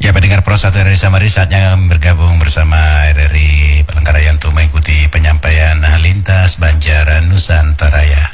Ya, pendengar Pro 1 RRI Samarinda saatnya bergabung bersama RRI Palangkaraya untuk mengikuti penyampaian lintas Banjaran Nusantara ya.